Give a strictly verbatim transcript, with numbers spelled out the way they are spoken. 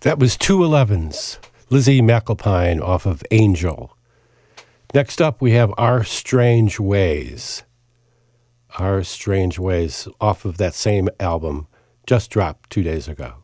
That was two elevens, Lizzie McAlpine off of Angel. Next up, we have Our Strange Ways. Our Strange Ways off of that same album, just dropped two days ago.